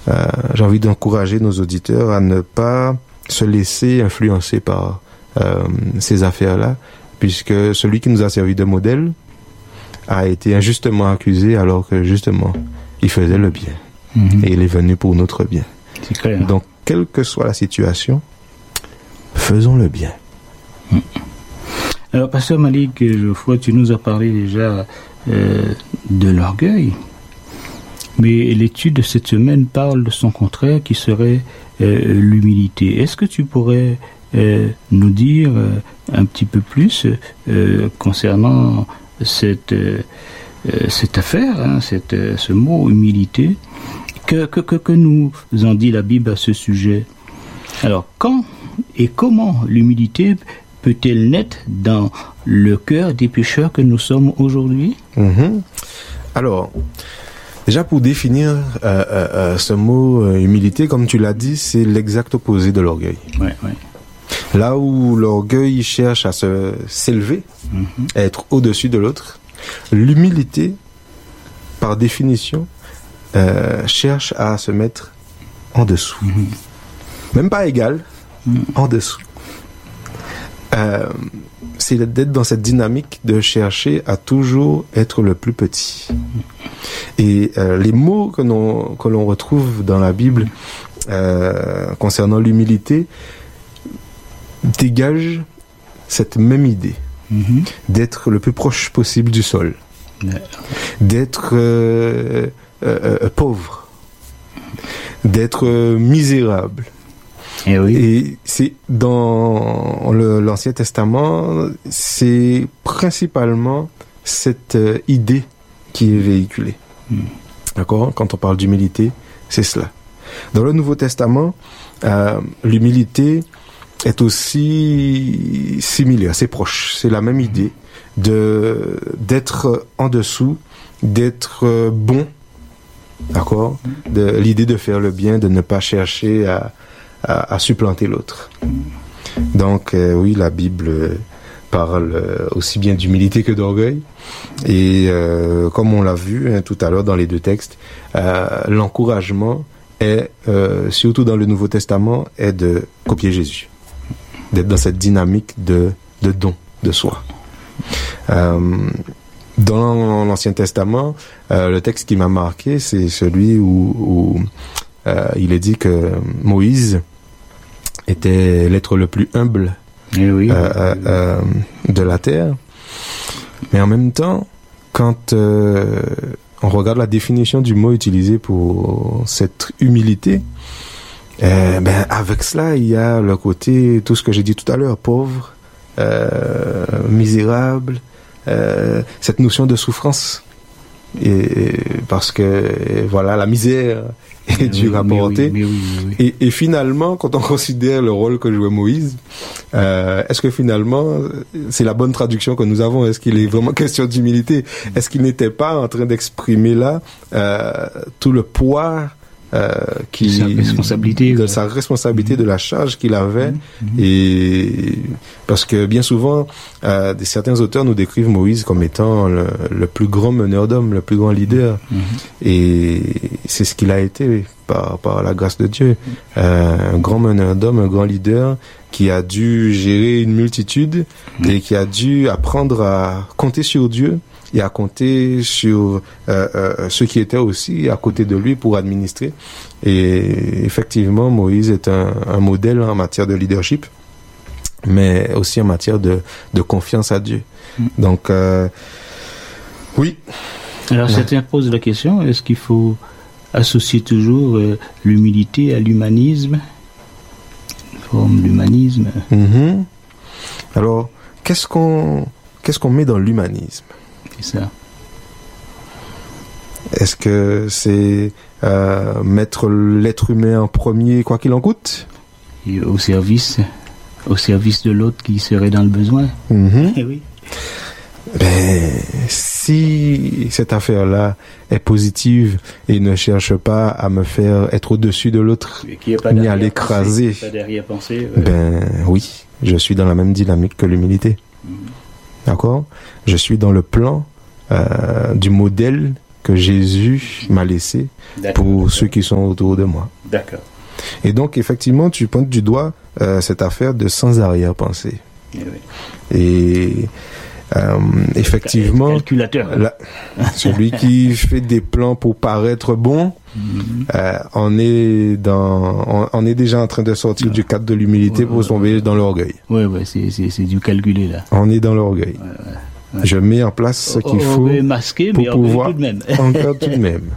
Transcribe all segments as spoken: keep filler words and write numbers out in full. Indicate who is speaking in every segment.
Speaker 1: euh, j'ai envie d'encourager nos auditeurs à ne pas se laisser influencer par euh, ces affaires-là, puisque celui qui nous a servi de modèle a été injustement accusé alors que justement il faisait le bien. Mmh. Et il est venu pour notre bien.
Speaker 2: C'est clair.
Speaker 1: Donc, quelle que soit la situation, faisons le bien.
Speaker 2: Mmh. Alors, Pasteur Malik Geoffroy, tu nous as parlé déjà euh, de l'orgueil, mais l'étude de cette semaine parle de son contraire qui serait euh, l'humilité. Est-ce que tu pourrais euh, nous dire euh, un petit peu plus euh, concernant cette, euh, cette affaire, hein, cette, ce mot humilité, que, que, que, que nous en dit la Bible à ce sujet? Alors, quand et comment l'humilité peut-elle naître dans le cœur des pécheurs que nous sommes aujourd'hui?
Speaker 1: Mmh. Alors, déjà pour définir euh, euh, ce mot euh, humilité, comme tu l'as dit, c'est l'exact opposé de l'orgueil.
Speaker 2: Ouais, ouais.
Speaker 1: Là où l'orgueil cherche à se s'élever, mmh. à être au-dessus de l'autre, l'humilité, par définition, euh, cherche à se mettre en dessous. Mmh. Même pas égal, mmh. en dessous. Euh, c'est d'être dans cette dynamique de chercher à toujours être le plus petit. Et euh, les mots que l'on, que l'on retrouve dans la Bible euh, concernant l'humilité dégagent cette même idée, mm-hmm. d'être le plus proche possible du sol, yeah. d'être euh, euh, euh, pauvre, d'être euh, misérable.
Speaker 2: Et, oui.
Speaker 1: Et c'est dans le, l'Ancien Testament, c'est principalement cette euh, idée qui est véhiculée. Mm. D'accord? Quand on parle d'humilité, c'est cela. Dans le Nouveau Testament, euh, l'humilité est aussi similaire, c'est proche, c'est la même idée de d'être en dessous, d'être bon, d'accord, de l'idée de faire le bien, de ne pas chercher à à, à supplanter l'autre. Donc euh, oui, la Bible parle aussi bien d'humilité que d'orgueil, et euh, comme on l'a vu hein, tout à l'heure dans les deux textes, euh, l'encouragement est euh, surtout dans le Nouveau Testament est de copier Jésus, d'être dans cette dynamique de, de don de soi. Euh, dans l'Ancien Testament, euh, le texte qui m'a marqué, c'est celui où, où euh, il est dit que Moïse était l'être le plus humble
Speaker 2: eh oui,
Speaker 1: euh, euh, euh, de la terre. Mais en même temps, quand euh, on regarde la définition du mot utilisé pour cette humilité, Euh, ben avec cela il y a le côté, tout ce que j'ai dit tout à l'heure, pauvre, euh, misérable, euh, cette notion de souffrance, et parce que voilà, la misère est mais dure oui, à porter,
Speaker 2: oui, oui, oui, oui.
Speaker 1: Et, et finalement quand on considère le rôle que jouait Moïse, euh, est-ce que finalement c'est la bonne traduction que nous avons? Est-ce qu'il est vraiment question d'humilité? Est-ce qu'il n'était pas en train d'exprimer là euh, tout le poids Euh, qui,
Speaker 2: sa responsabilité,
Speaker 1: de
Speaker 2: ouais.
Speaker 1: sa responsabilité, mmh. de la charge qu'il avait, mmh. et parce que bien souvent euh, des, certains auteurs nous décrivent Moïse comme étant le, le plus grand meneur d'hommes, le plus grand leader, mmh. et c'est ce qu'il a été par, par la grâce de Dieu, euh, un grand meneur d'hommes, un grand leader qui a dû gérer une multitude, mmh. et qui a dû apprendre à compter sur Dieu et à compter sur euh, euh, ceux qui étaient aussi à côté de lui pour administrer. Et effectivement, Moïse est un, un modèle en matière de leadership, mais aussi en matière de, de confiance à Dieu. Mm. Donc, euh, oui.
Speaker 2: Alors, certains posent la question, est-ce qu'il faut associer toujours euh, l'humilité à l'humanisme, une forme d'humanisme?
Speaker 1: Mm-hmm. Alors, qu'est-ce qu'on, qu'est-ce qu'on met dans l'humanisme?
Speaker 2: C'est ça.
Speaker 1: Est-ce que c'est euh, mettre l'être humain en premier, quoi qu'il en coûte?
Speaker 2: Et au service, au service de l'autre qui serait dans le besoin.
Speaker 1: Mm-hmm.
Speaker 2: Eh oui.
Speaker 1: Ben, si cette affaire-là est positive et ne cherche pas à me faire être au-dessus de l'autre, ni à l'écraser,
Speaker 2: pas derrière-pensée, ouais.
Speaker 1: Ben oui, je suis dans la même dynamique que l'humilité. Mm-hmm. D'accord? Je suis dans le plan euh, du modèle que Jésus m'a laissé
Speaker 2: D'accord,
Speaker 1: pour
Speaker 2: d'accord.
Speaker 1: ceux qui sont autour de moi.
Speaker 2: D'accord.
Speaker 1: Et donc, effectivement, tu pointes du doigt euh, cette affaire de sans arrière-pensée.
Speaker 2: Eh oui.
Speaker 1: Et euh, effectivement,
Speaker 2: Calculateur. hein.
Speaker 1: la- celui qui fait des plans pour paraître bon,
Speaker 2: Mhm.
Speaker 1: euh, on est dans, on, on est déjà en train de sortir du cadre de l'humilité pour tomber dans l'orgueil.
Speaker 2: Ouais, ouais, c'est, c'est, c'est du calculé, là.
Speaker 1: On est dans l'orgueil. Je mets en place ce qu'il faut
Speaker 2: Orgueil masqué,
Speaker 1: pour
Speaker 2: mais orgueil
Speaker 1: pouvoir
Speaker 2: tout de même.
Speaker 1: encore tout de même.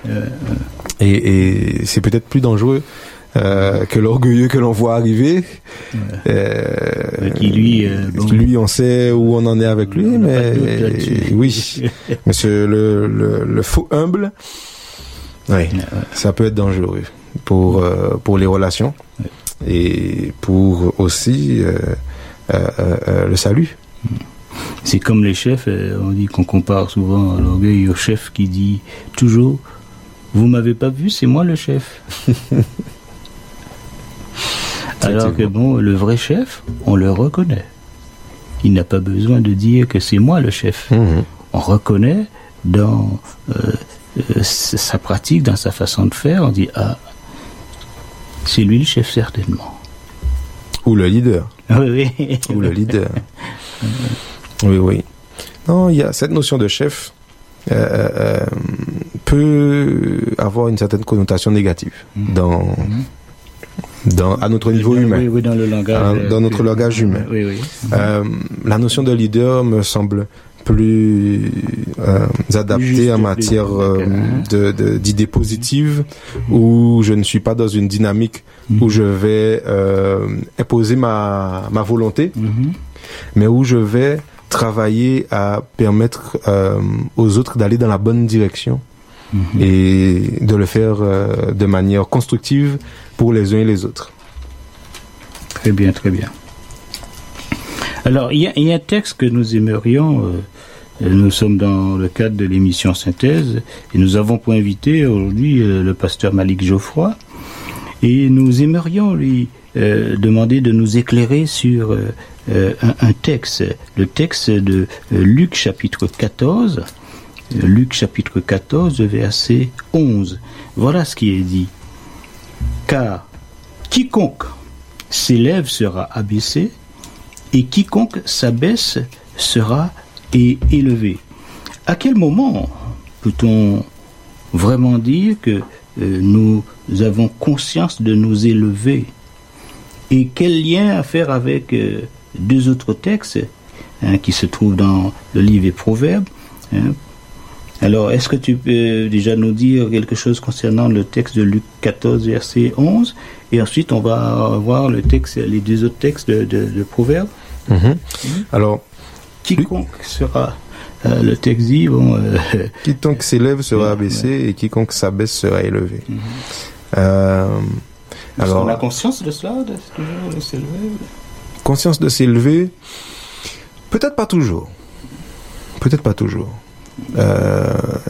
Speaker 1: Et, et c'est peut-être plus dangereux euh, que l'orgueilleux que l'on voit arriver. Euh,
Speaker 2: Qui, lui, euh, bon.
Speaker 1: lui, on sait où on en est avec lui,
Speaker 2: On n'a pas
Speaker 1: mais
Speaker 2: de doute là-dessus.
Speaker 1: oui, mais ce, le, le, le faux humble, oui, ça peut être dangereux pour euh, pour les relations et pour aussi euh, euh, euh, le salut.
Speaker 2: C'est comme les chefs, euh, on dit qu'on compare souvent l'orgueil au chef qui dit toujours « Vous m'avez pas vu, c'est moi le chef ». Alors que bon, le vrai chef, on le reconnaît. Il n'a pas besoin de dire que c'est moi le chef.
Speaker 1: Mmh.
Speaker 2: On reconnaît dans euh, euh, sa pratique, dans sa façon de faire, on dit « Ah, c'est lui le chef certainement
Speaker 1: Ou le leader. ».
Speaker 2: Oui, oui.
Speaker 1: Ou le leader. Oui, oui. Non, il y a cette notion de chef euh, euh, peut avoir une certaine connotation négative
Speaker 2: Mmh.
Speaker 1: dans, dans à notre niveau humain,
Speaker 2: Oui, oui, dans le langage.
Speaker 1: Hein,
Speaker 2: euh,
Speaker 1: dans notre
Speaker 2: que-
Speaker 1: langage humain.
Speaker 2: Oui, oui.
Speaker 1: Euh, la notion de leader me semble plus euh, adaptée
Speaker 2: Juste,
Speaker 1: en
Speaker 2: plus-
Speaker 1: matière euh,
Speaker 2: d'accord.
Speaker 1: de, de, d'idées positives, où je ne suis pas dans une dynamique où je vais euh, imposer ma, ma volonté,
Speaker 2: Mhm.
Speaker 1: mais où je vais travailler à permettre euh, aux autres d'aller dans la bonne direction
Speaker 2: Mhm.
Speaker 1: et de le faire euh, de manière constructive pour les uns et les autres.
Speaker 2: Très bien, très bien. Alors, il y, a- il y a un texte que nous aimerions, euh, nous sommes dans le cadre de l'émission Synthèse, et nous avons pour invité aujourd'hui euh, le pasteur Malik Geoffroy, et nous aimerions lui euh, demander de nous éclairer sur euh, euh, un, un texte, le texte de euh, Luc chapitre quatorze, euh, Luc chapitre quatorze, verset onze. Voilà ce qui est dit. Car quiconque s'élève sera abaissé, et quiconque s'abaisse sera é- élevé. À quel moment peut-on vraiment dire que euh, nous avons conscience de nous élever? Et quel lien à faire avec euh, deux autres textes hein, qui se trouvent dans le livre des Proverbes hein. Alors, est-ce que tu peux déjà nous dire quelque chose concernant le texte de Luc quatorze, verset onze, et ensuite on va voir le texte, les deux autres textes de, de, de Proverbes.
Speaker 1: Mhm. Alors,
Speaker 2: Quiconque sera, euh, le texte dit, bon, euh,
Speaker 1: quiconque s'élève sera abaissé et quiconque s'abaisse sera élevé.
Speaker 2: Mhm.
Speaker 1: Euh,
Speaker 2: est-ce qu'on a
Speaker 1: alors,
Speaker 2: conscience de cela, de toujours de s'élever?
Speaker 1: conscience de s'élever, peut-être pas toujours. Peut-être pas toujours. Euh,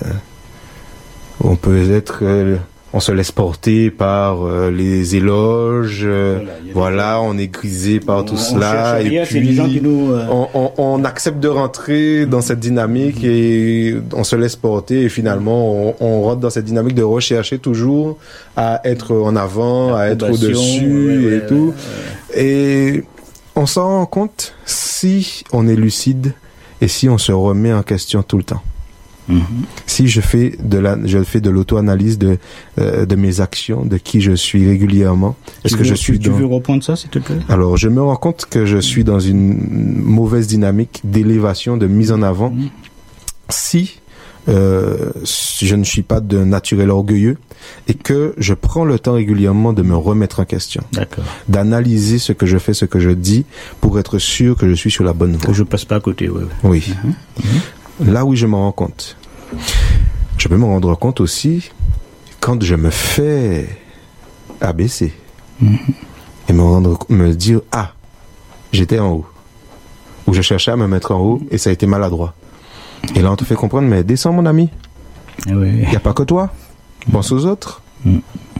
Speaker 1: on peut être, euh, on se laisse porter par euh, les éloges. euh,
Speaker 2: Voilà, il y a des
Speaker 1: voilà, on est grisé par
Speaker 2: On-
Speaker 1: tout
Speaker 2: on
Speaker 1: cela.
Speaker 2: cherche rien,
Speaker 1: Et
Speaker 2: c'est des gens qui
Speaker 1: puis,
Speaker 2: nous, euh,
Speaker 1: on, on, on accepte de rentrer dans cette dynamique et on se laisse porter. Et finalement, on, on rentre dans cette dynamique de rechercher toujours à être en avant, à être
Speaker 2: Approbation,
Speaker 1: au-dessus
Speaker 2: ouais, ouais,
Speaker 1: et tout.
Speaker 2: ouais,
Speaker 1: Et on s'en rend compte si on est lucide et si on se remet en question tout le temps.
Speaker 2: Mhm.
Speaker 1: Si je fais de la, je fais de l'auto-analyse de euh, de mes actions, de qui je suis régulièrement. Est-ce
Speaker 2: Tu
Speaker 1: que
Speaker 2: veux-
Speaker 1: je suis
Speaker 2: tu,
Speaker 1: dans...
Speaker 2: tu veux reprendre ça, s'il te plaît?
Speaker 1: Alors, je me rends compte que je suis dans une mauvaise dynamique d'élévation, de mise en avant.
Speaker 2: Mhm.
Speaker 1: Si euh, si je ne suis pas de naturel orgueilleux et que je prends le temps régulièrement de me remettre en question,
Speaker 2: D'accord.
Speaker 1: d'analyser ce que je fais, ce que je dis, pour être sûr que je suis sur la bonne voie.
Speaker 2: Que je passe pas à côté, ouais. ouais.
Speaker 1: Oui. Là où je m'en rends compte. Je peux me rendre compte aussi quand je me fais abaisser.
Speaker 2: Mhm.
Speaker 1: Et me rendre, me dire, ah, j'étais en haut. Ou je cherchais à me mettre en haut et ça a été maladroit. Et là, on te fait comprendre, mais descends, mon ami.
Speaker 2: Ouais.
Speaker 1: Il n'y a pas que toi. Pense aux autres.
Speaker 2: Mm.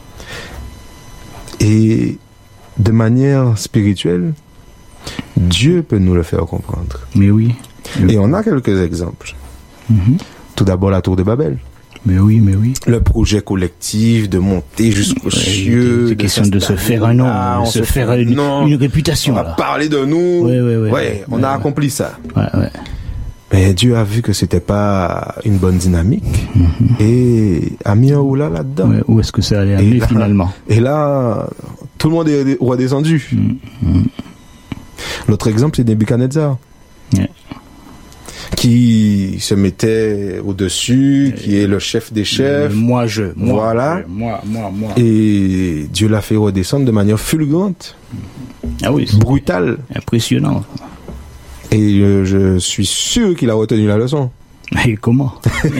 Speaker 1: Et de manière spirituelle, Dieu peut nous le faire comprendre.
Speaker 2: Mais oui.
Speaker 1: Et on a quelques exemples.
Speaker 2: Mhm.
Speaker 1: Tout d'abord, la tour de Babel.
Speaker 2: Mais oui, mais oui.
Speaker 1: Le projet collectif de monter jusqu'aux
Speaker 2: Ouais,
Speaker 1: cieux.
Speaker 2: c'est question de se faire un nom,
Speaker 1: là,
Speaker 2: de
Speaker 1: on
Speaker 2: se faire une,
Speaker 1: non,
Speaker 2: une réputation.
Speaker 1: on va
Speaker 2: là.
Speaker 1: parler de nous.
Speaker 2: Ouais, ouais, ouais,
Speaker 1: ouais,
Speaker 2: ouais,
Speaker 1: on
Speaker 2: ouais,
Speaker 1: a
Speaker 2: ouais.
Speaker 1: accompli ça.
Speaker 2: Ouais, ouais.
Speaker 1: Mais Dieu a vu que c'était pas une bonne dynamique
Speaker 2: Mm-hmm.
Speaker 1: et a mis un oula là-dedans.
Speaker 2: Ouais, où est-ce que ça allait
Speaker 1: Et
Speaker 2: amener
Speaker 1: là-
Speaker 2: finalement?
Speaker 1: Et là, tout le monde est redescendu.
Speaker 2: Mm-hmm.
Speaker 1: L'autre exemple, c'est Nebuchadnezzar.
Speaker 2: Ouais.
Speaker 1: Qui se mettait au-dessus, qui est le chef des chefs.
Speaker 2: Euh, moi, je. Moi,
Speaker 1: Voilà.
Speaker 2: je, moi, moi, moi.
Speaker 1: Et Dieu l'a fait redescendre de manière fulgurante,
Speaker 2: Ah oui, c'est
Speaker 1: brutale.
Speaker 2: impressionnant.
Speaker 1: Et euh, je suis sûr qu'il a retenu la leçon.
Speaker 2: Et comment?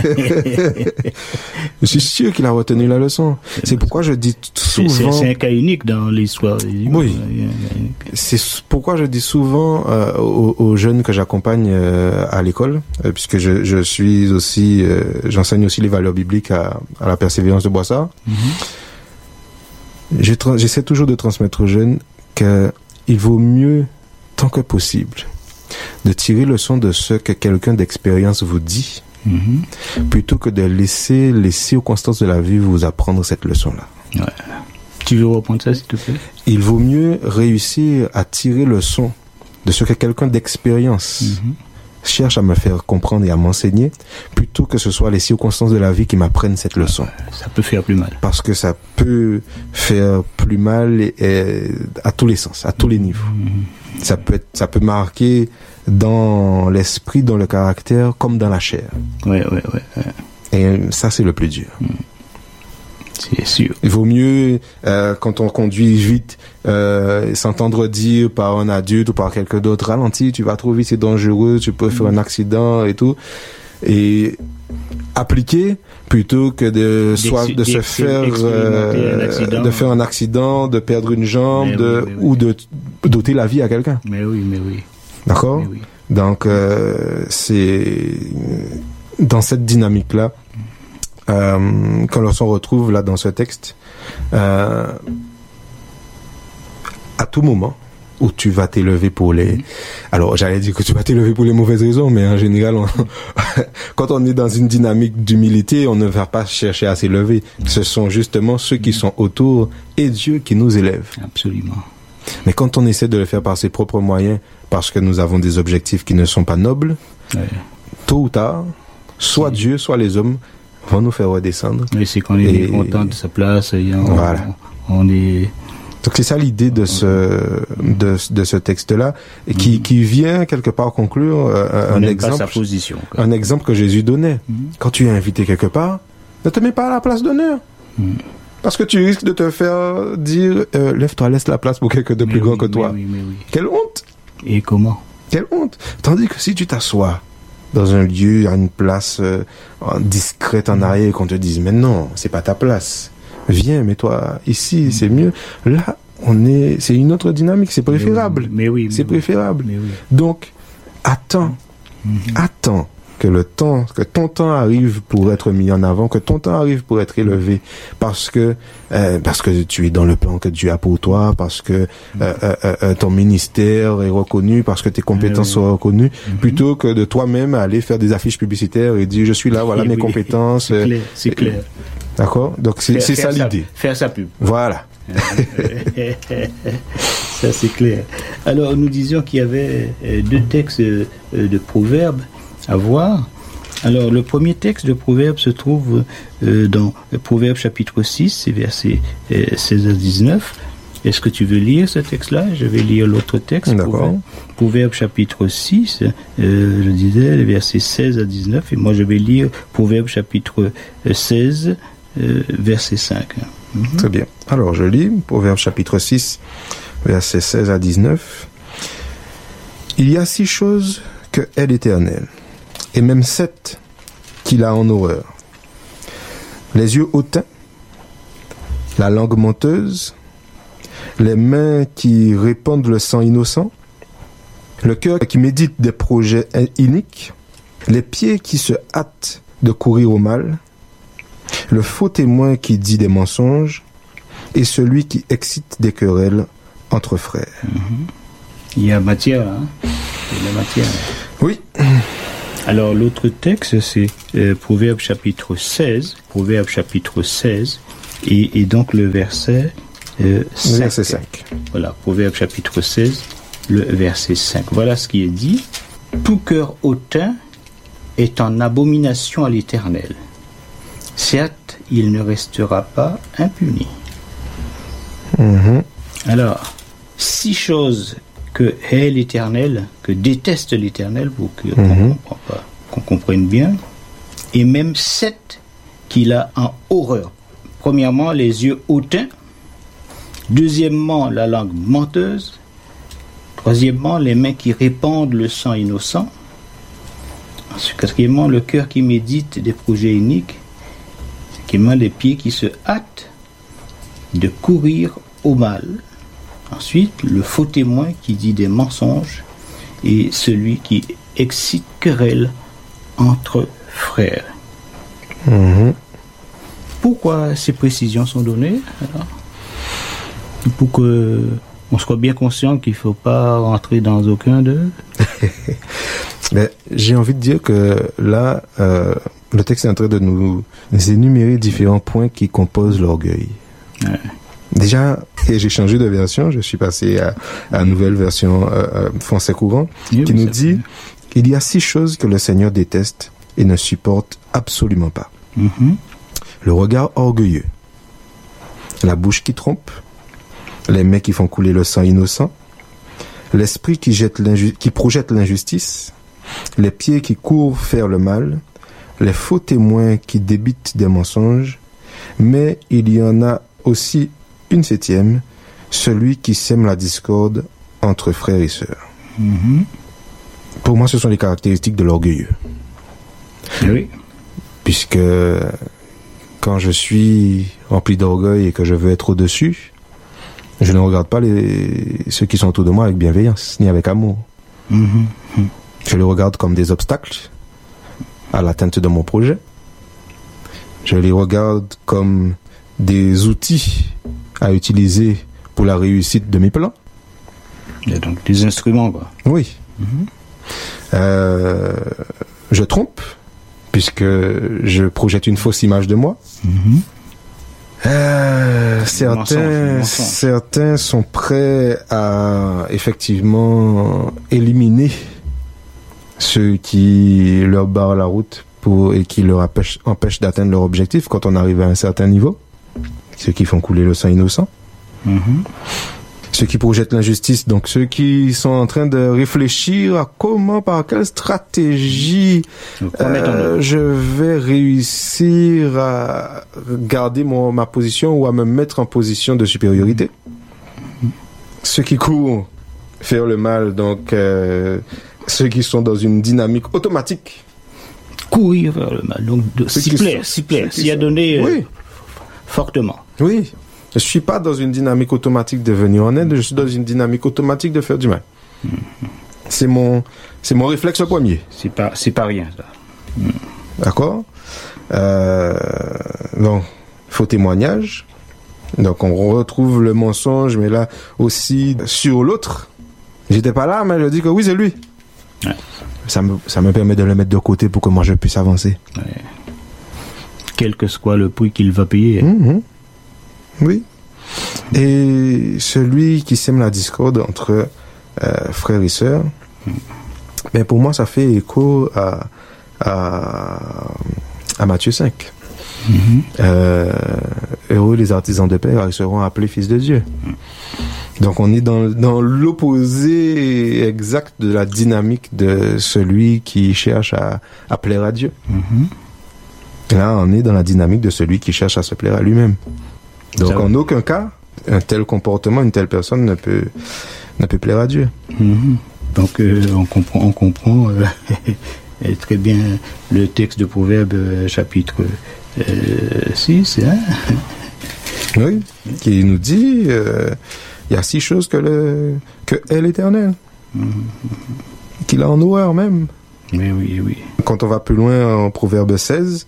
Speaker 1: Je suis sûr qu'il a retenu la leçon. C'est pourquoi je dis
Speaker 2: C'est c'est-
Speaker 1: souvent...
Speaker 2: c'est un cas unique dans l'histoire.
Speaker 1: Oui. C'est pourquoi je dis souvent euh, aux, aux jeunes que j'accompagne euh, à l'école, euh, puisque je, je suis aussi, euh, j'enseigne aussi les valeurs bibliques à, à la Persévérance de Boissard.
Speaker 2: Mm-hmm.
Speaker 1: Je tra- J'essaie toujours de transmettre aux jeunes qu'il vaut mieux, tant que possible, de tirer leçon de ce que quelqu'un d'expérience vous dit,
Speaker 2: Mm-hmm.
Speaker 1: plutôt que de laisser les circonstances de la vie vous apprendre cette leçon-là.
Speaker 2: Ouais. Tu veux reprendre ça, s'il te plaît?
Speaker 1: Il vaut mieux réussir à tirer leçon de ce que quelqu'un d'expérience
Speaker 2: Mm-hmm.
Speaker 1: cherche à me faire comprendre et à m'enseigner, plutôt que ce soit les circonstances de la vie qui m'apprennent cette leçon.
Speaker 2: Ça peut faire plus mal.
Speaker 1: Parce que ça peut faire plus mal et, et à tous les sens, à tous les niveaux.
Speaker 2: Mm-hmm.
Speaker 1: Ça peut être, ça peut marquer dans l'esprit, dans le caractère, comme dans la chair.
Speaker 2: Ouais, ouais, ouais. ouais.
Speaker 1: Et ça, c'est le plus dur.
Speaker 2: C'est sûr.
Speaker 1: Il vaut mieux, euh, quand on conduit vite, euh, s'entendre dire par un adulte ou par quelqu'un d'autre, ralentis, tu vas trop vite, c'est dangereux, tu peux faire un accident et tout. Et appliquer plutôt que de soit de se faire euh,
Speaker 2: un accident.
Speaker 1: de faire un accident, de perdre une jambe,
Speaker 2: Mais
Speaker 1: de
Speaker 2: oui, oui, oui.
Speaker 1: ou de d'ôter la vie à quelqu'un.
Speaker 2: Mais oui, mais oui.
Speaker 1: D'accord?
Speaker 2: Mais oui.
Speaker 1: Donc euh, c'est dans cette dynamique là euh, quand l'on se retrouve là dans ce texte, euh, à tout moment où tu vas t'élever pour les... Alors, j'allais dire que tu vas t'élever pour les mauvaises raisons, mais en général, on... quand on est dans une dynamique d'humilité, on ne va pas chercher à s'élever. Ce sont justement ceux qui sont autour et Dieu qui nous élève.
Speaker 2: Absolument.
Speaker 1: Mais quand on essaie de le faire par ses propres moyens, parce que nous avons des objectifs qui ne sont pas nobles,
Speaker 2: Ouais.
Speaker 1: tôt ou tard, soit Dieu, soit les hommes vont nous faire redescendre.
Speaker 2: Et c'est qu'on est
Speaker 1: Et-
Speaker 2: content de sa place. Et on,
Speaker 1: Voilà.
Speaker 2: On est...
Speaker 1: Donc c'est ça l'idée de ce de, de ce texte-là, et qui qui vient quelque part conclure euh,
Speaker 2: on
Speaker 1: un
Speaker 2: n'aime pas sa
Speaker 1: exemple
Speaker 2: position. quoi.
Speaker 1: un exemple que Jésus donnait.
Speaker 2: Mhm.
Speaker 1: Quand tu es invité quelque part, ne te mets pas à la place d'honneur.
Speaker 2: Mhm.
Speaker 1: Parce que tu risques de te faire dire euh, lève-toi, laisse la place pour quelqu'un de
Speaker 2: Mais
Speaker 1: plus grand
Speaker 2: oui,
Speaker 1: que toi.
Speaker 2: Mais oui, mais oui.
Speaker 1: Quelle honte!
Speaker 2: Et comment?
Speaker 1: Quelle honte! Tandis que si tu t'assois dans un lieu, à une place euh, en- discrète en arrière, et qu'on te dise mais non, c'est pas ta place. Viens, mets-toi ici, c'est mieux. Là, on est, c'est une autre dynamique, c'est préférable.
Speaker 2: Mais oui.
Speaker 1: C'est
Speaker 2: mais oui.
Speaker 1: préférable.
Speaker 2: Mais oui.
Speaker 1: Donc, attends,
Speaker 2: Mhm.
Speaker 1: attends que le temps, que ton temps arrive pour être mis en avant, que ton temps arrive pour être élevé, parce que euh, parce que tu es dans le plan que Dieu a pour toi, parce que euh, euh, euh, ton ministère est reconnu, parce que tes compétences
Speaker 2: oui.
Speaker 1: sont reconnues,
Speaker 2: Mhm.
Speaker 1: plutôt que de toi-même aller faire des affiches publicitaires et dire je suis là, voilà
Speaker 2: Et
Speaker 1: mes
Speaker 2: oui.
Speaker 1: compétences.
Speaker 2: C'est
Speaker 1: euh,
Speaker 2: clair. C'est clair.
Speaker 1: D'accord? Donc c'est
Speaker 2: Faire-
Speaker 1: c'est ça
Speaker 2: faire
Speaker 1: l'idée.
Speaker 2: Faire sa pub.
Speaker 1: Voilà.
Speaker 2: Ça, c'est clair. Alors, nous disions qu'il y avait euh, deux textes euh, de Proverbes à voir. Alors, le premier texte de Proverbes se trouve euh, dans Proverbes chapitre six, versets euh, seize à dix-neuf. Est-ce que tu veux lire ce texte-là? Je vais lire l'autre texte.
Speaker 1: D'accord.
Speaker 2: Proverbes, Proverbes chapitre six, euh, je disais, les versets seize à dix-neuf. Et moi, je vais lire Proverbes chapitre seize, euh, verset cinq. Mhm.
Speaker 1: Très bien. Alors, je lis Proverbes chapitre six, versets seize à dix-neuf. Il y a six choses que est l'Éternel, et même sept qu'il a en horreur. Les yeux hautains, la langue menteuse, les mains qui répandent le sang innocent, le cœur qui médite des projets iniques, les pieds qui se hâtent de courir au mal, le faux témoin qui dit des mensonges, et celui qui excite des querelles entre frères.
Speaker 2: Il y a matière, là. Hein. Il y a matière.
Speaker 1: Oui,
Speaker 2: Alors l'autre texte, c'est euh, Proverbe chapitre seize, Proverbe chapitre seize, et, et donc le verset euh, cinq.
Speaker 1: Verset cinq.
Speaker 2: Voilà, Proverbe chapitre seize, le verset cinq. Voilà ce qui est dit. Tout cœur hautain est en abomination à l'Éternel. Certes, il ne restera pas impuni.
Speaker 1: Mm-hmm.
Speaker 2: Alors, six choses que hait l'Éternel, que déteste l'Éternel, pour que,
Speaker 1: mm-hmm.
Speaker 2: qu'on, comprend pas, qu'on comprenne bien, et même sept qu'il a en horreur. Premièrement, les yeux hautains. Deuxièmement, la langue menteuse. Troisièmement, les mains qui répandent le sang innocent. Ensuite, quatrièmement, le cœur qui médite des projets iniques. Cinquièmement, les pieds qui se hâtent de courir au mal. Ensuite, le faux témoin qui dit des mensonges et celui qui excite querelle entre frères.
Speaker 1: Mm-hmm.
Speaker 2: Pourquoi ces précisions sont données alors? Pour que on soit bien conscient qu'il ne faut pas rentrer dans aucun d'eux.
Speaker 1: Mais j'ai envie de dire que là, euh, le texte est en train de nous énumérer différents points qui composent l'orgueil.
Speaker 2: Ouais.
Speaker 1: Déjà, et j'ai changé de version, je suis passé à, à la nouvelle version euh, français courant,
Speaker 2: oui,
Speaker 1: qui
Speaker 2: oui,
Speaker 1: nous dit
Speaker 2: bien.
Speaker 1: il y a six choses que le Seigneur déteste et ne supporte absolument pas.
Speaker 2: Mm-hmm.
Speaker 1: Le regard orgueilleux, la bouche qui trompe, les mains qui font couler le sang innocent, l'esprit qui, jette l'inju- qui projette l'injustice, les pieds qui courent faire le mal, les faux témoins qui débitent des mensonges, mais il y en a aussi une septième, celui qui sème la discorde entre frères et sœurs.
Speaker 2: Mm-hmm.
Speaker 1: Pour moi, ce sont les caractéristiques de l'orgueilleux.
Speaker 2: Oui.
Speaker 1: Puisque quand je suis rempli d'orgueil et que je veux être au-dessus, je ne regarde pas les, ceux qui sont autour de moi avec bienveillance, ni avec amour.
Speaker 2: Mm-hmm.
Speaker 1: Je les regarde comme des obstacles à l'atteinte de mon projet. Je les regarde comme des outils à utiliser pour la réussite de mes plans.
Speaker 2: Il y a donc des instruments, quoi.
Speaker 1: Oui.
Speaker 2: Mm-hmm.
Speaker 1: Euh, je trompe, puisque je projette une fausse image de moi.
Speaker 2: Mm-hmm.
Speaker 1: Euh, certains,
Speaker 2: mensonge, mensonge.
Speaker 1: certains sont prêts à effectivement éliminer ceux qui leur barrent la route pour, et qui leur empêchent, empêchent d'atteindre leur objectif quand on arrive à un certain niveau. Ceux qui font couler le sang innocent.
Speaker 2: Mm-hmm.
Speaker 1: Ceux qui projettent l'injustice, donc ceux qui sont en train de réfléchir à comment, par quelle stratégie euh, je vais réussir à garder mon, ma position ou à me mettre en position de supériorité. Mm-hmm. Ceux qui courent faire le mal, donc euh, ceux qui sont dans une dynamique automatique.
Speaker 2: Courir vers le mal, donc de, s'y plaire, s'y plaire, s'y adonner euh,
Speaker 1: oui.
Speaker 2: fortement.
Speaker 1: Oui. Je suis pas dans une dynamique automatique de venir en aide, je suis dans une dynamique automatique de faire du mal. Mmh. C'est mon, c'est mon réflexe premier.
Speaker 2: C'est pas, c'est pas rien, ça. Mmh.
Speaker 1: D'accord? Euh, donc, faux témoignage. Donc, on retrouve le mensonge, mais là, aussi, sur l'autre. J'étais pas là, mais je dis que oui, c'est lui. Ouais. Ça me, ça me permet de le mettre de côté pour que moi je puisse avancer.
Speaker 2: Ouais. Quel que soit le prix qu'il va payer.
Speaker 1: Mmh. Oui. Et celui qui sème la discorde entre euh, frères et sœurs, mm. ben pour moi, ça fait écho à, à, à Matthieu cinq. Mm-hmm. Euh, heureux les artisans de paix, ils seront appelés fils de Dieu. Mm. Donc, on est dans, dans l'opposé exact de la dynamique de celui qui cherche à, à plaire à Dieu. Mm-hmm. Là, on est dans la dynamique de celui qui cherche à se plaire à lui-même. Donc, ça en va. Aucun cas, un tel comportement, une telle personne ne peut, ne peut plaire à Dieu.
Speaker 2: Mmh. Donc, euh, on comprend, on comprend euh, très bien le texte de Proverbe euh, chapitre euh, six. Hein.
Speaker 1: Oui, qui nous dit il euh, y a six choses que, le, que est l'Éternel, mmh. qu'il a en horreur même.
Speaker 2: Oui, oui, oui.
Speaker 1: Quand on va plus loin en Proverbe seize,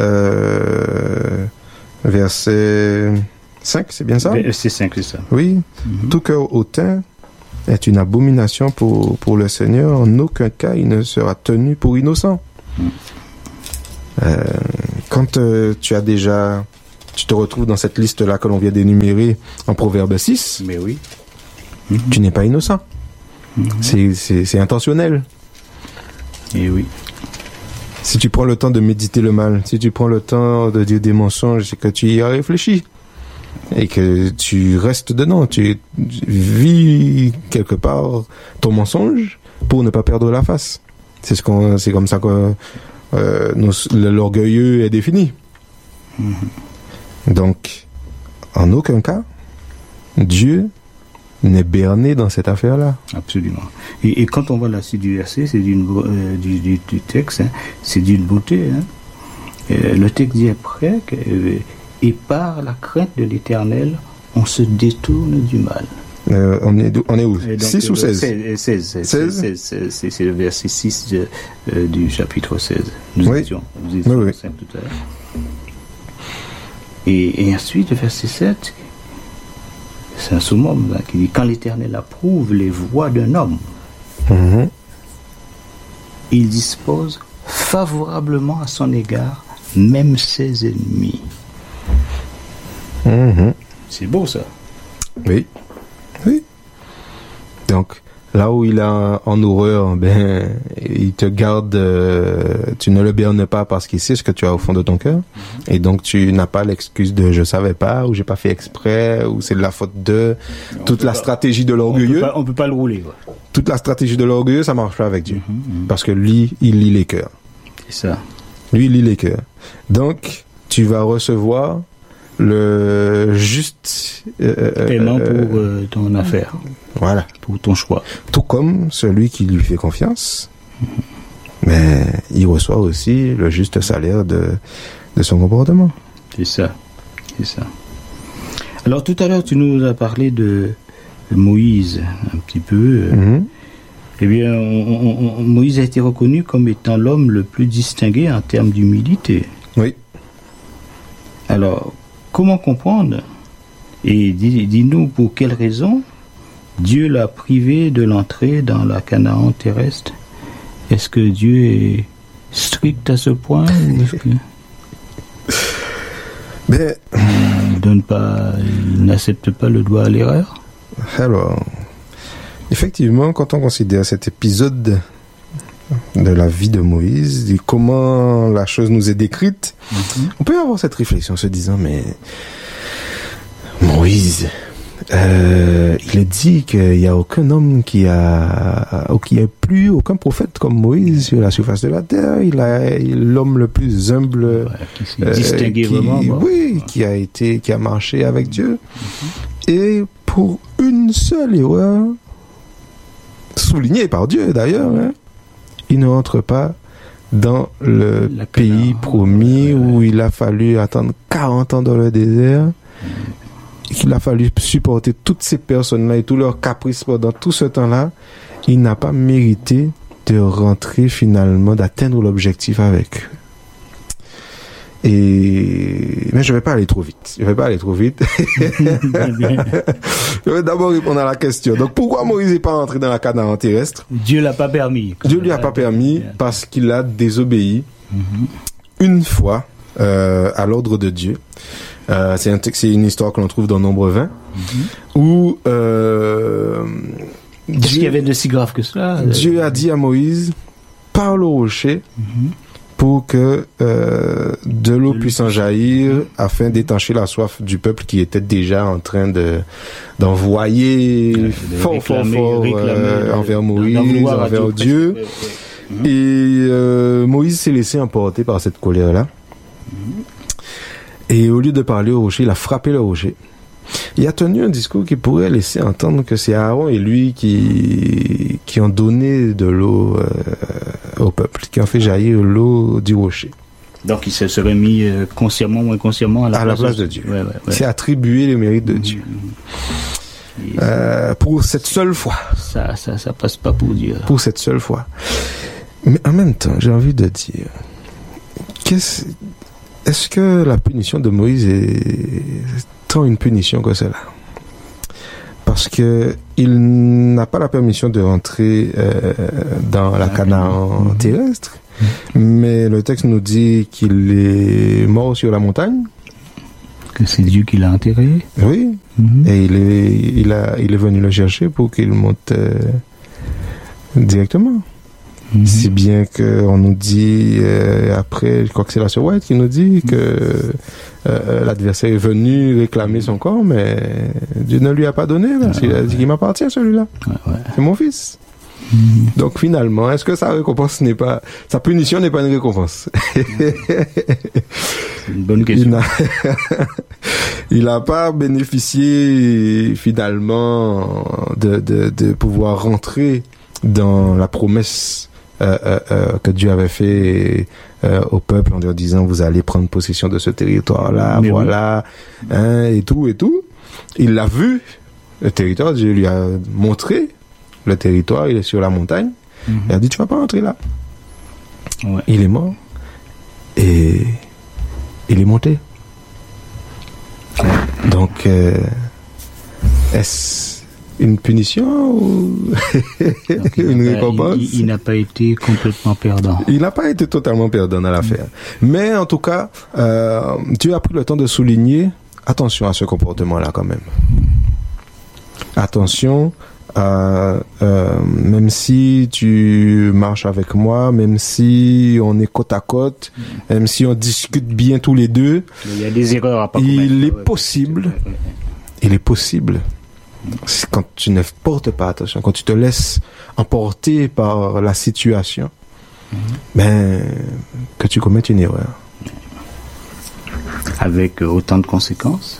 Speaker 1: euh, verset cinq, c'est bien ça?
Speaker 2: C'est cinq, c'est ça.
Speaker 1: Oui. Mm-hmm. Tout cœur hautain est une abomination pour, pour le Seigneur, en aucun cas il ne sera tenu pour innocent. Mm. Euh, quand euh, tu as déjà, tu te retrouves dans cette liste-là que l'on vient d'énumérer en Proverbe six,
Speaker 2: mais oui.
Speaker 1: Mm-hmm. Tu n'es pas innocent. Mm-hmm. C'est, c'est, c'est intentionnel.
Speaker 2: Et oui.
Speaker 1: Si tu prends le temps de méditer le mal, si tu prends le temps de dire des mensonges, c'est que tu y as réfléchi. Et que tu restes dedans, tu vis quelque part ton mensonge pour ne pas perdre la face. C'est ce qu'on, c'est comme ça que euh, nous, l'orgueilleux est défini. Mm-hmm. Donc, en aucun cas, Dieu n'est berné dans cette affaire-là.
Speaker 2: Absolument. Et, et quand on voit la suite du verset, c'est d'une euh, du, du, du texte, hein, c'est d'une beauté. Hein. Euh, le texte dit après que euh, et par la crainte de l'Éternel, on se détourne du mal.
Speaker 1: Euh, on, est, on est où? six ou seize?
Speaker 2: seize. C'est le verset six de, euh, du chapitre seize. Nous
Speaker 1: oui.
Speaker 2: étions, nous étions
Speaker 1: oui, oui.
Speaker 2: tout à l'heure. Et, et ensuite, le verset sept, c'est un summum hein, qui dit « Quand l'Éternel approuve les voies d'un homme, mm-hmm. il dispose favorablement à son égard même ses ennemis. »
Speaker 1: Mmh.
Speaker 2: C'est beau ça.
Speaker 1: Oui, oui. Donc là où il a en horreur, ben il te garde. Euh, tu ne le bernes pas parce qu'il sait ce que tu as au fond de ton cœur, mmh. et donc tu n'as pas l'excuse de je savais pas ou j'ai pas fait exprès ou c'est de la faute de. On toute la pas, stratégie de l'orgueilleux.
Speaker 2: On peut pas, on peut pas le rouler. Ouais.
Speaker 1: Toute la stratégie de l'orgueilleux, ça marche pas avec Dieu, mmh, mmh. parce que lui, il lit les cœurs.
Speaker 2: C'est ça.
Speaker 1: Lui, il lit les cœurs. Donc tu vas recevoir le juste
Speaker 2: euh, paiement euh, pour euh, ton affaire,
Speaker 1: voilà,
Speaker 2: pour ton choix.
Speaker 1: Tout comme celui qui lui fait confiance, mm-hmm. mais il reçoit aussi le juste salaire de de son comportement.
Speaker 2: C'est ça, c'est ça. Alors tout à l'heure, tu nous as parlé de Moïse un petit peu. Mm-hmm. Eh bien, on, on, Moïse a été reconnu comme étant l'homme le plus distingué en termes d'humilité.
Speaker 1: Oui.
Speaker 2: Alors, comment comprendre? Et dis, dis-nous pour quelle raison Dieu l'a privé de l'entrée dans la Canaan terrestre. Est-ce que Dieu est strict à ce point? Est-ce que...
Speaker 1: Mais...
Speaker 2: Il donne pas, il n'accepte pas le droit à l'erreur?
Speaker 1: Alors, effectivement, quand on considère cet épisode de la vie de Moïse, et comment la chose nous est décrite, mm-hmm. on peut avoir cette réflexion en se disant, mais Moïse, euh, il est dit qu'il n'y a aucun homme qui a, qui a plus aucun prophète comme Moïse sur la surface de la terre. Il a l'homme le plus humble, ouais,
Speaker 2: qui s'est euh, distingué
Speaker 1: qui,
Speaker 2: vraiment, bon.
Speaker 1: oui, ouais. qui a été, qui a marché avec Dieu. Mm-hmm. Et pour une seule erreur, soulignée par Dieu d'ailleurs, hein, il ne rentre pas dans le la pays promis, ouais, ouais. où il a fallu attendre quarante ans dans le désert, mmh. qu'il a fallu supporter toutes ces personnes-là et tous leurs caprices pendant tout ce temps-là. Il n'a pas mérité de rentrer finalement, d'atteindre l'objectif avec eux. Et mais je vais pas aller trop vite. Je vais pas aller trop vite. Je vais d'abord répondre à la question. Donc pourquoi Moïse n'est pas entré dans la Canaan terrestre?
Speaker 2: Dieu l'a pas permis.
Speaker 1: Dieu lui a pas permis parce qu'il a désobéi mm-hmm. une fois euh, à l'ordre de Dieu. Euh, c'est, un, c'est une histoire que l'on trouve dans Nombre vingt mm-hmm. où euh,
Speaker 2: Qu'est-ce Dieu, qu'il y avait de si grave que cela?
Speaker 1: Dieu a dit à Moïse, parle au rocher. Mm-hmm. pour que euh, de l'eau puisse en jaillir afin d'étancher la soif du peuple qui était déjà en train de d'envoyer ouais, de fort réclamer, fort fort réclamer, euh, de, envers Moïse, envers Dieu. Dieu. Mmh. Et euh, Moïse s'est laissé emporter par cette colère-là. Mmh. Et au lieu de parler au rocher, il a frappé le rocher. Il a tenu un discours qui pourrait laisser entendre que c'est Aaron et lui qui qui ont donné de l'eau euh, au peuple, qui ont fait jaillir l'eau du rocher.
Speaker 2: Donc il se serait mis euh, consciemment ou inconsciemment à la
Speaker 1: à
Speaker 2: place,
Speaker 1: la place
Speaker 2: de,
Speaker 1: de Dieu.
Speaker 2: Ouais, ouais, ouais.
Speaker 1: C'est attribuer les mérites de mmh. Dieu. Euh, pour cette seule fois.
Speaker 2: Ça, ça, ça passe pas pour Dieu.
Speaker 1: Pour cette seule fois. Mais en même temps, j'ai envie de dire, qu'est-ce, est-ce que la punition de Moïse est tant une punition que cela? Parce que il n'a pas la permission de rentrer euh, dans la Canaan mmh. terrestre, mmh. mais le texte nous dit qu'il est mort sur la montagne.
Speaker 2: Que c'est Dieu qui l'a enterré.
Speaker 1: Oui, mmh. et il est, il a, il est venu le chercher pour qu'il monte euh, directement. Mm-hmm. Si bien qu'on nous dit, euh, après, je crois que c'est la sœur White qui nous dit que euh, l'adversaire est venu réclamer son corps, mais Dieu ne lui a pas donné. Parce qu'il a dit qu'il m'appartient, celui-là. Ouais, ouais. C'est mon fils. Mm-hmm. Donc finalement, est-ce que sa récompense n'est pas, sa punition n'est pas une récompense?
Speaker 2: C'est une bonne question.
Speaker 1: Il n'a pas bénéficié finalement de, de, de pouvoir rentrer dans la promesse Euh, euh, euh, que Dieu avait fait euh, au peuple en leur disant vous allez prendre possession de ce territoire-là, mais voilà, oui. hein, et tout et tout. Il l'a vu, le territoire, Dieu lui a montré le territoire, il est sur la montagne. Mm-hmm. Il a dit tu vas pas rentrer là. Ouais. Il est mort et il est monté. Donc euh, est-ce une punition ou
Speaker 2: Donc,
Speaker 1: une récompense?
Speaker 2: Il, il n'a pas été complètement perdant.
Speaker 1: Il n'a pas été totalement perdant dans l'affaire. Mmh. Mais en tout cas, euh, Dieu a pris le temps de souligner, attention à ce comportement-là quand même. Attention, euh, euh, même si tu marches avec moi, même si on est côte à côte, mmh. même si on discute bien tous les deux,
Speaker 2: il y a des erreurs à pas
Speaker 1: il
Speaker 2: commettre.
Speaker 1: est possible, ouais, ouais. il est possible quand tu ne portes pas attention, quand tu te laisses emporter par la situation, mmh. ben, que tu commettes une erreur.
Speaker 2: Avec autant de conséquences?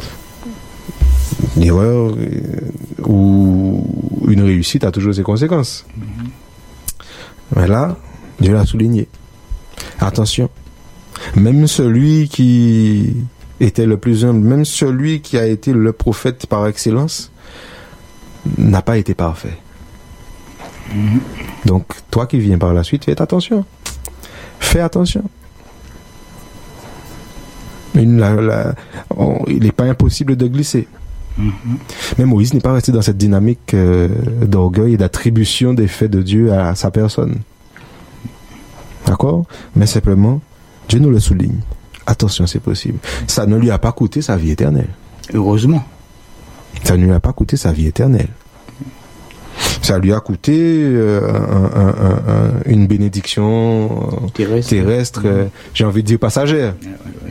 Speaker 1: Une erreur euh, ou une réussite a toujours ses conséquences. Mmh. Mais là, Dieu l'a souligné. Attention, même celui qui était le plus humble, même celui qui a été le prophète par excellence, n'a pas été parfait. Mm-hmm. Donc, toi qui viens par la suite, fais attention. Fais attention. Une, la, la, on, il n'est pas impossible de glisser. Mm-hmm. Mais Moïse n'est pas resté dans cette dynamique euh, d'orgueil et d'attribution des faits de Dieu à, à sa personne. D'accord? Mais simplement, Dieu nous le souligne. Attention, c'est possible. Ça ne lui a pas coûté sa vie éternelle.
Speaker 2: Heureusement.
Speaker 1: Ça ne lui a pas coûté sa vie éternelle. Ça lui a coûté euh, un, un, un, un, une bénédiction euh, terrestre, terrestre euh, mmh. j'ai envie de dire passagère. Ouais, ouais,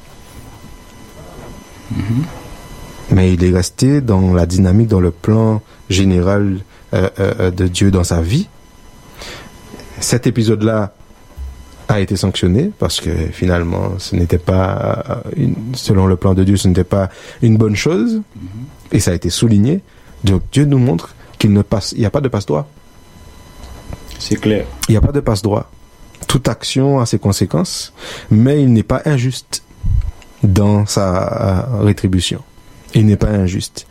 Speaker 1: ouais. Mmh. Mais il est resté dans la dynamique, dans le plan général euh, euh, de Dieu dans sa vie. Cet épisode-là a été sanctionné parce que finalement ce n'était pas une, selon le plan de Dieu, ce n'était pas une bonne chose, mm-hmm. et ça a été souligné. Donc Dieu nous montre qu'il ne passe, il n'y a pas de passe-droit.
Speaker 2: C'est clair.
Speaker 1: Il n'y a pas de passe-droit. Toute action a ses conséquences, mais il n'est pas injuste dans sa rétribution. Il n'est pas injuste.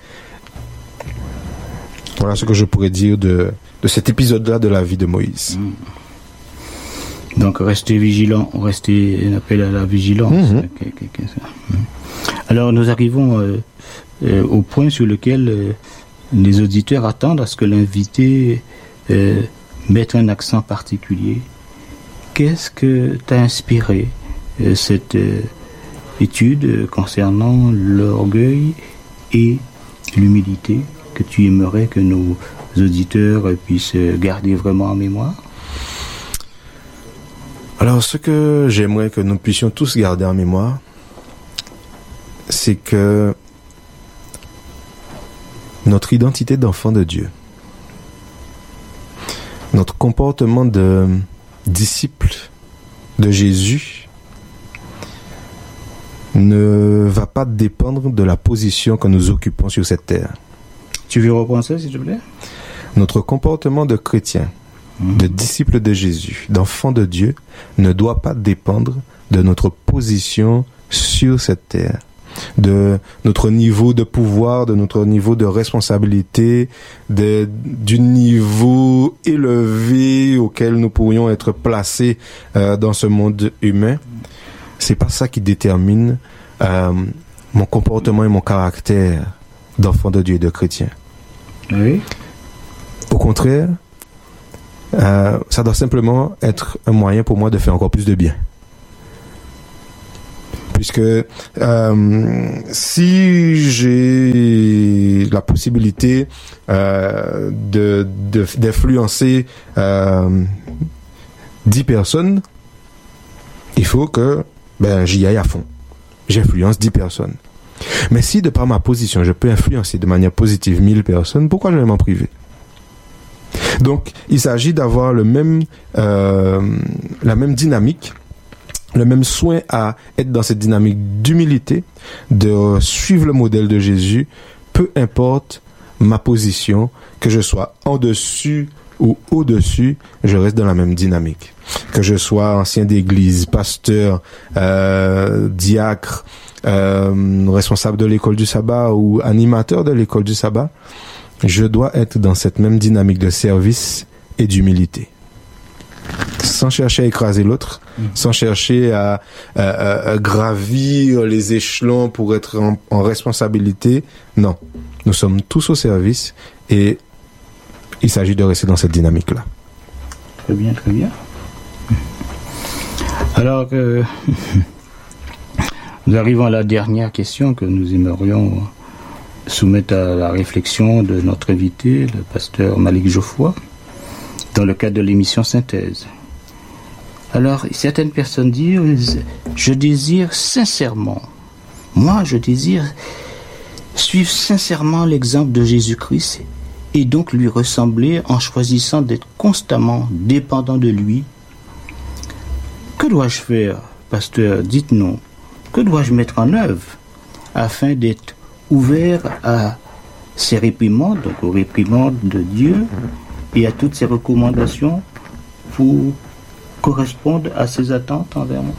Speaker 1: Voilà ce que je pourrais dire de, de cet épisode-là de la vie de Moïse. Mm.
Speaker 2: Donc, restez vigilants, restez un appel à la vigilance. Mmh. Okay, okay, okay, mmh. Alors, nous arrivons euh, euh, au point sur lequel euh, les auditeurs attendent à ce que l'invité euh, mette un accent particulier. Qu'est-ce que t'a inspiré euh, cette euh, étude concernant l'orgueil et l'humilité que tu aimerais que nos auditeurs puissent garder vraiment en mémoire?
Speaker 1: Alors, ce que j'aimerais que nous puissions tous garder en mémoire, c'est que notre identité d'enfant de Dieu, notre comportement de disciple de Jésus ne va pas dépendre de la position que nous occupons sur cette terre.
Speaker 2: Tu veux reprendre ça, s'il te plaît?
Speaker 1: Notre comportement de chrétien, de disciples de Jésus, d'enfants de Dieu, ne doit pas dépendre de notre position sur cette terre, de notre niveau de pouvoir, de notre niveau de responsabilité, de, du niveau élevé auquel nous pourrions être placés euh, dans ce monde humain. C'est pas ça qui détermine euh, mon comportement et mon caractère d'enfant de Dieu et de chrétien.
Speaker 2: Oui.
Speaker 1: Au contraire, euh, ça doit simplement être un moyen pour moi de faire encore plus de bien. Puisque euh, si j'ai la possibilité euh, de, de d'influencer euh, dix personnes, il faut que ben, j'y aille à fond. J'influence dix personnes. Mais si de par ma position, je peux influencer de manière positive mille personnes, pourquoi je vais m'en priver? Donc, il s'agit d'avoir le même, euh, la même dynamique, le même soin à être dans cette dynamique d'humilité, de suivre le modèle de Jésus, peu importe ma position, que je sois en dessus ou au-dessus, je reste dans la même dynamique. Que je sois ancien d'église, pasteur, euh, diacre, euh, responsable de l'école du sabbat ou animateur de l'école du sabbat, je dois être dans cette même dynamique de service et d'humilité. Sans chercher à écraser l'autre, mmh. sans chercher à, à, à, à gravir les échelons pour être en, en responsabilité. Non, nous sommes tous au service et il s'agit de rester dans cette dynamique-là.
Speaker 2: Très bien, très bien. Alors, euh, nous arrivons à la dernière question que nous aimerions soumettre à la réflexion de notre invité, le pasteur Malik Geoffroy, dans le cadre de l'émission Synthèse. Alors, certaines personnes disent, je désire sincèrement, moi je désire suivre sincèrement l'exemple de Jésus-Christ et donc lui ressembler en choisissant d'être constamment dépendant de lui. Que dois-je faire, pasteur? Dites-nous, que dois-je mettre en œuvre afin d'être ouvert à ces réprimandes, donc aux réprimandes de Dieu et à toutes ces recommandations pour correspondre à ses attentes envers moi?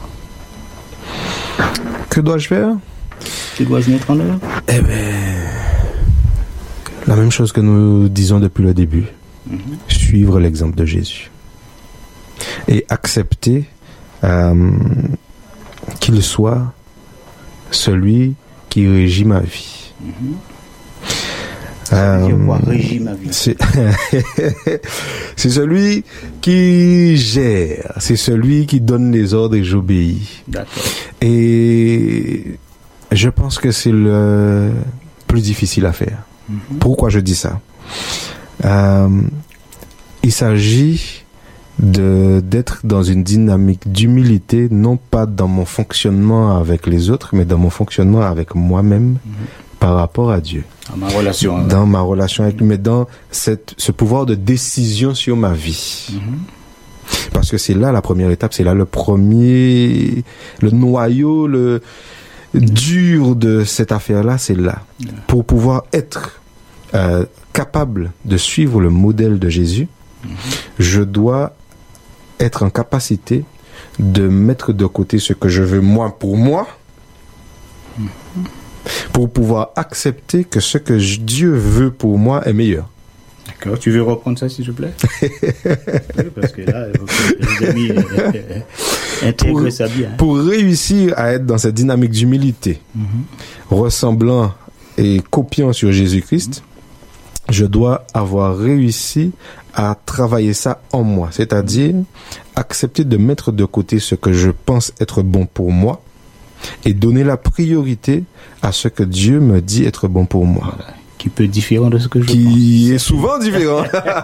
Speaker 1: Que dois-je faire?
Speaker 2: Que dois-je mettre en œuvre?
Speaker 1: Eh bien, la même chose que nous disons depuis le début. Mm-hmm. Suivre l'exemple de Jésus. Et accepter euh, qu'il soit celui qui régit ma vie.
Speaker 2: Mm-hmm.
Speaker 1: Euh, c'est, c'est celui qui gère, c'est celui qui donne les ordres et j'obéis.
Speaker 2: D'accord.
Speaker 1: Et je pense que c'est le plus difficile à faire. Mm-hmm. Pourquoi je dis ça? euh, Il s'agit de d'être dans une dynamique d'humilité, non pas dans mon fonctionnement avec les autres, mais dans mon fonctionnement avec moi-même. Mm-hmm. Par rapport à Dieu.
Speaker 2: Dans ma relation. Avec...
Speaker 1: Dans ma relation avec lui, mais dans cette, ce pouvoir de décision sur ma vie. Mm-hmm. Parce que c'est là la première étape, c'est là le premier, le noyau, le dur de cette affaire-là, c'est là. Mm-hmm. Pour pouvoir être euh, capable de suivre le modèle de Jésus, mm-hmm. je dois être en capacité de mettre de côté ce que je veux moi pour moi, mm-hmm. pour pouvoir accepter que ce que Dieu veut pour moi est meilleur.
Speaker 2: D'accord, tu veux reprendre ça s'il te plaît? Oui, parce que là, il faut que les amis euh, intègrent ça bien. Hein.
Speaker 1: Pour réussir à être dans cette dynamique d'humilité, mm-hmm. ressemblant et copiant sur Jésus-Christ, mm-hmm. je dois avoir réussi à travailler ça en moi, c'est-à-dire accepter de mettre de côté ce que je pense être bon pour moi, et donner la priorité à ce que Dieu me dit être bon pour moi.
Speaker 2: Voilà. Qui peut être différent de ce que je
Speaker 1: qui
Speaker 2: pense.
Speaker 1: Qui est souvent différent.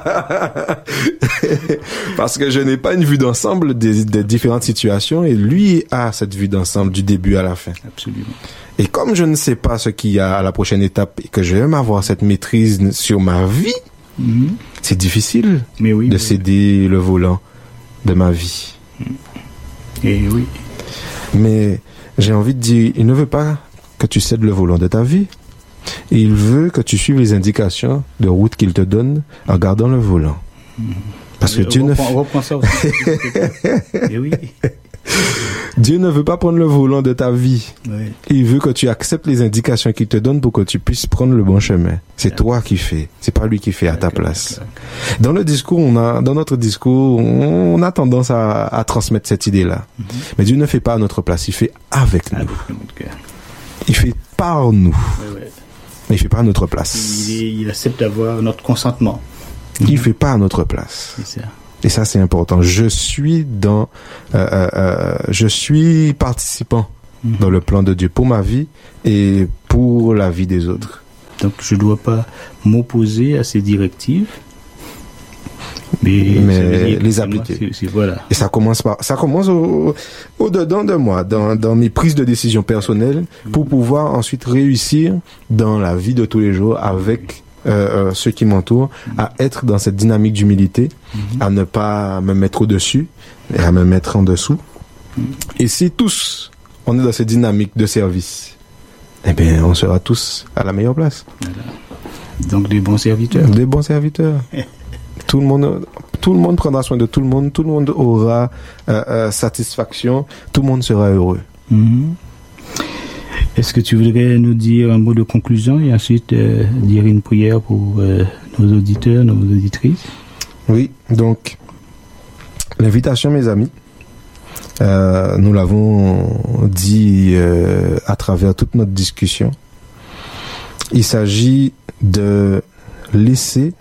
Speaker 1: Parce que je n'ai pas une vue d'ensemble des, des différentes situations et lui a cette vue d'ensemble du début à la fin.
Speaker 2: Absolument.
Speaker 1: Et comme je ne sais pas ce qu'il y a à la prochaine étape et que je vais avoir cette maîtrise sur ma vie, mm-hmm. c'est difficile
Speaker 2: mais oui,
Speaker 1: de
Speaker 2: mais
Speaker 1: céder oui. le volant de ma vie.
Speaker 2: Et oui.
Speaker 1: Mais j'ai envie de dire, il ne veut pas que tu cèdes le volant de ta vie. Et il veut que tu suives les indications de route qu'il te donne en gardant le volant. Parce que Dieu ne fait...
Speaker 2: reprend ça aussi. Et oui.
Speaker 1: Dieu ne veut pas prendre le volant de ta vie.
Speaker 2: Oui.
Speaker 1: Il veut que tu acceptes les indications qu'il te donne pour que tu puisses prendre le bon chemin. C'est d'accord. Toi qui fais. C'est pas lui qui fait à d'accord, ta place. D'accord. Dans le discours, on a, dans notre discours, on a tendance à, à transmettre cette idée-là. Mm-hmm. Mais Dieu ne fait pas à notre place. Il fait avec nous.
Speaker 2: Avec nous.
Speaker 1: Il fait par nous.
Speaker 2: Oui, oui.
Speaker 1: Mais il fait pas à notre place.
Speaker 2: Il, est, il accepte d'avoir notre consentement.
Speaker 1: Il fait pas à notre place.
Speaker 2: C'est ça.
Speaker 1: Et ça, c'est important. Je suis dans, euh, euh, je suis participant mm-hmm. dans le plan de Dieu pour ma vie et pour la vie des autres.
Speaker 2: Donc, je ne dois pas m'opposer à ces directives, mais,
Speaker 1: mais les appliquer.
Speaker 2: Moi, c'est, c'est, voilà.
Speaker 1: Et ça commence par, ça commence au, au dedans de moi, dans, dans mes prises de décision personnelles, pour pouvoir ensuite réussir dans la vie de tous les jours avec Euh, euh, ceux qui m'entourent, à être dans cette dynamique d'humilité, mm-hmm. à ne pas me mettre au-dessus et à me mettre en dessous. Mm-hmm. Et si tous on est dans cette dynamique de service, eh bien on sera tous à la meilleure place.
Speaker 2: Voilà. Donc des bons serviteurs.
Speaker 1: Des bons serviteurs. Tout le monde, tout le monde prendra soin de tout le monde, tout le monde aura euh, euh, satisfaction, tout le monde sera heureux.
Speaker 2: Mm-hmm. Est-ce que tu voudrais nous dire un mot de conclusion et ensuite euh, dire une prière pour euh, nos auditeurs, nos auditrices?
Speaker 1: Oui, donc l'invitation, mes amis, euh, nous l'avons dit euh, à travers toute notre discussion. Il s'agit de laisser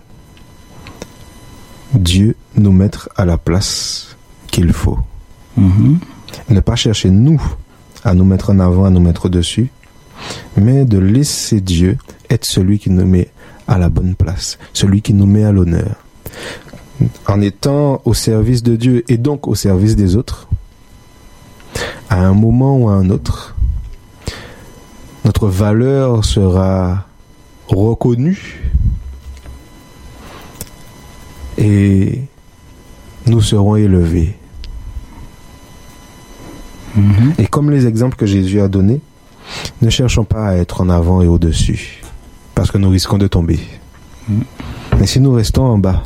Speaker 1: Dieu nous mettre à la place qu'il faut. Mm-hmm. Ne pas chercher nous à nous mettre en avant, à nous mettre dessus, mais de laisser Dieu être celui qui nous met à la bonne place, celui qui nous met à l'honneur. En étant au service de Dieu et donc au service des autres, à un moment ou à un autre, notre valeur sera reconnue et nous serons élevés. Mm-hmm. Et comme les exemples que Jésus a donnés, ne cherchons pas à être en avant et au-dessus, parce que nous risquons de tomber. Mm. Mais si nous restons en bas,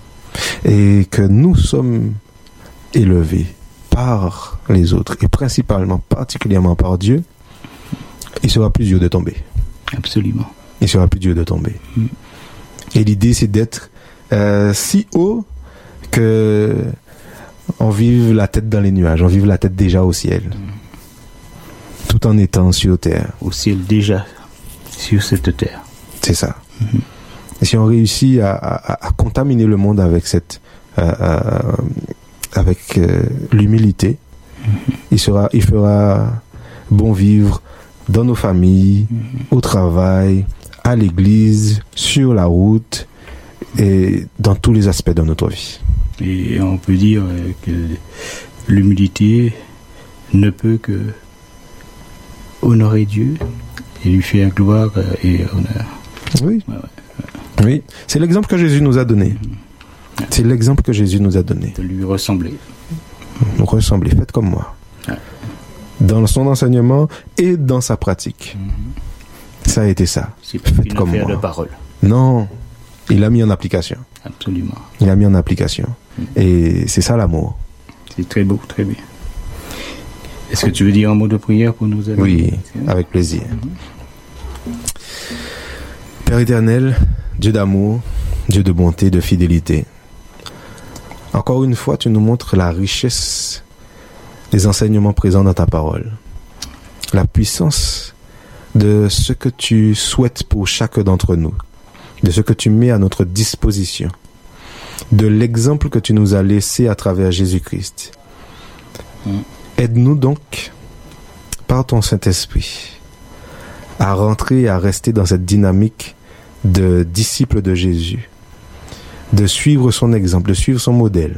Speaker 1: et que nous sommes élevés par les autres, et principalement, particulièrement par Dieu, il sera plus dur de tomber.
Speaker 2: Absolument.
Speaker 1: Il sera plus dur de tomber. Mm. Et l'idée, c'est d'être euh, si haut que on vive la tête dans les nuages, on vive la tête déjà au ciel, mmh. tout en étant sur terre.
Speaker 2: Au ciel déjà, sur cette terre.
Speaker 1: C'est ça. Mmh. Et si on réussit à, à, à contaminer le monde avec cette, euh, euh, avec euh, l'humilité, mmh. il sera, il fera bon vivre dans nos familles, mmh. au travail, à l'église, sur la route et dans tous les aspects de notre vie.
Speaker 2: Et on peut dire que l'humilité ne peut que honorer Dieu et lui faire gloire et honneur.
Speaker 1: Oui.
Speaker 2: Ouais, ouais.
Speaker 1: Oui. C'est l'exemple que Jésus nous a donné.
Speaker 2: Mmh.
Speaker 1: C'est l'exemple que Jésus nous a donné.
Speaker 2: De lui ressembler.
Speaker 1: Nous ressembler. Faites comme moi. Ouais. Dans son enseignement et dans sa pratique. Mmh. Ça a été ça.
Speaker 2: C'est pas Faites une comme affaire moi. De parole.
Speaker 1: Non. Il a mis en application.
Speaker 2: Absolument.
Speaker 1: Il a mis en application. Mmh. Et c'est ça l'amour.
Speaker 2: C'est très beau, très bien. Est-ce que tu veux dire un mot de prière pour nous aider?
Speaker 1: Oui, avec plaisir. Mmh. Père éternel, Dieu d'amour, Dieu de bonté, de fidélité. Encore une fois, tu nous montres la richesse des enseignements présents dans ta parole. La puissance de ce que tu souhaites pour chacun d'entre nous. De ce que tu mets à notre disposition, de l'exemple que tu nous as laissé à travers Jésus-Christ. Mm. Aide-nous donc, par ton Saint-Esprit, à rentrer et à rester dans cette dynamique de disciples de Jésus, de suivre son exemple, de suivre son modèle,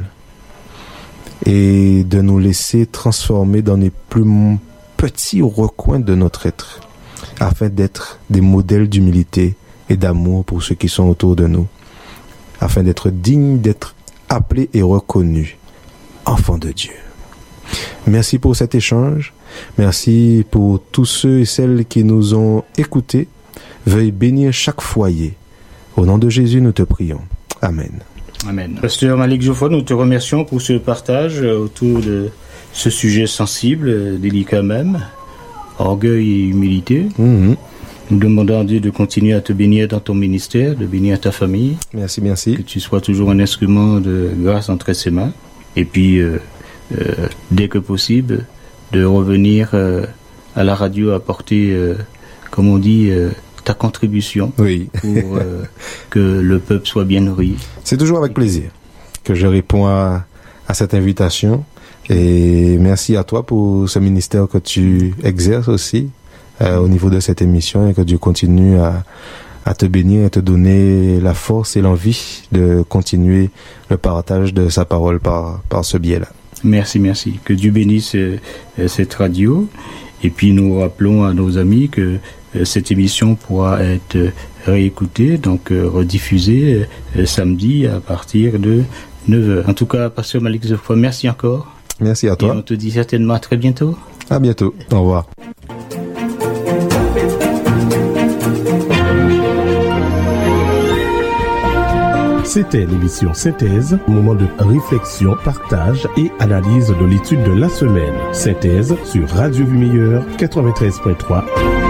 Speaker 1: et de nous laisser transformer dans les plus petits recoins de notre être, afin d'être des modèles d'humilité et d'amour pour ceux qui sont autour de nous, afin d'être dignes d'être appelés et reconnus enfants de Dieu. Merci pour cet échange. Merci pour tous ceux et celles qui nous ont écoutés. Veuille bénir chaque foyer. Au nom de Jésus, nous te prions. Amen.
Speaker 2: Amen. Pasteur Malik Geoffroy, nous te remercions pour ce partage autour de ce sujet sensible, délicat même, orgueil et humilité. Mm-hmm. Nous demandons à Dieu de continuer à te bénir dans ton ministère, de bénir ta famille.
Speaker 1: Merci, merci.
Speaker 2: Que tu sois toujours un instrument de grâce entre ses mains. Et puis, euh, euh, dès que possible, de revenir euh, à la radio apporter, euh, comme on dit, euh, ta contribution
Speaker 1: oui.
Speaker 2: pour euh, que le peuple soit bien nourri.
Speaker 1: C'est toujours avec plaisir que je réponds à, à cette invitation. Et merci à toi pour ce ministère que tu exerces aussi euh, au niveau de cette émission, et que Dieu continue à, à te bénir et te donner la force et l'envie de continuer le partage de sa parole par, par ce biais-là.
Speaker 2: Merci, merci. Que Dieu bénisse euh, cette radio. Et puis nous rappelons à nos amis que euh, cette émission pourra être euh, réécoutée, donc euh, rediffusée euh, samedi à partir de neuf heures. En tout cas, Pasteur Malik Zofwa, merci encore.
Speaker 1: Merci à toi.
Speaker 2: Et on te dit certainement à très bientôt.
Speaker 1: À bientôt. Au revoir.
Speaker 3: C'était l'émission Synthèse, moment de réflexion, partage et analyse de l'étude de la semaine. Synthèse sur Radio Vie Meilleure quatre-vingt-treize point trois.